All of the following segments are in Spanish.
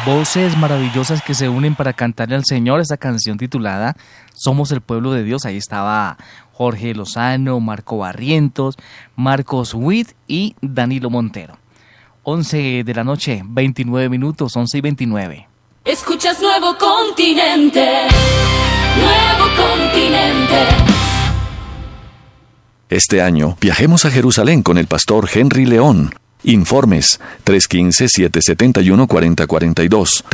Voces maravillosas que se unen para cantarle al Señor esta canción titulada Somos el pueblo de Dios. Ahí estaba Jorge Lozano, Marco Barrientos, Marcos Witt y Danilo Montero. 11 de la noche, 29 minutos, 11:29. Escuchas Nuevo Continente, Nuevo Continente. Este año viajemos a Jerusalén con el pastor Henry León. Informes 315-771-4042,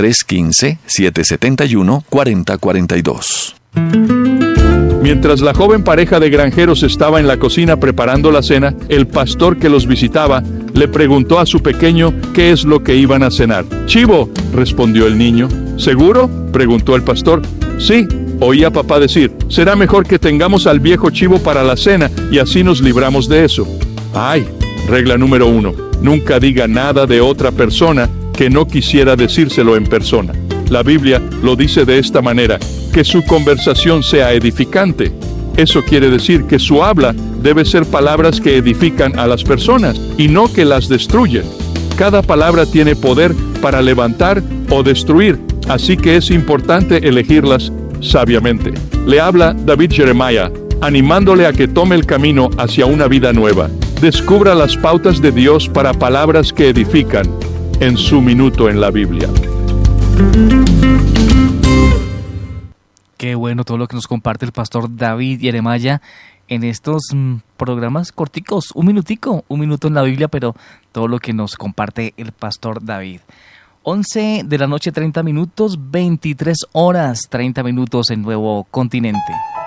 315-771-4042. Mientras la joven pareja de granjeros estaba en la cocina preparando la cena, el pastor que los visitaba le preguntó a su pequeño qué es lo que iban a cenar. «Chivo», respondió el niño. «¿Seguro?», preguntó el pastor. «Sí», oí a papá decir, «será mejor que tengamos al viejo chivo para la cena y así nos libramos de eso». «Ay». Regla número 1. Nunca diga nada de otra persona que no quisiera decírselo en persona. La Biblia lo dice de esta manera, que su conversación sea edificante. Eso quiere decir que su habla debe ser palabras que edifican a las personas y no que las destruyen. Cada palabra tiene poder para levantar o destruir, así que es importante elegirlas sabiamente. Le habla David Jeremiah, animándole a que tome el camino hacia una vida nueva. Descubra las pautas de Dios para palabras que edifican en su minuto en la Biblia. Qué bueno todo lo que nos comparte el pastor David Jeremiah en estos programas corticos, un minuto en la Biblia, pero todo lo que nos comparte el pastor David. 11 de la noche, 30 minutos, 23 horas, 30 minutos en Nuevo Continente.